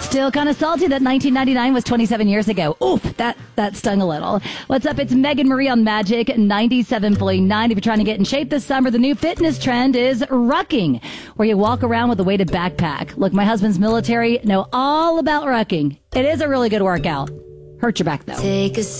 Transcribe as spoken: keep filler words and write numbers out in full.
Still kind of salty that nineteen ninety-nine was twenty-seven years ago. Oof, that, that stung a little. What's up? It's Megan Marie on Magic ninety-seven point nine. If you're trying to get in shape this summer, the new fitness trend is rucking, where you walk around with a weighted backpack. Look, my husband's military, know all about rucking. It is a really good workout. Hurt your back, though. Take a